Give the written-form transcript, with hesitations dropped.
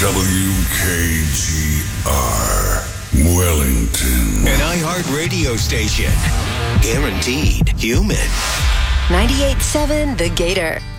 WKGR Wellington. An iHeart radio station. Guaranteed human. 98.7 The Gator.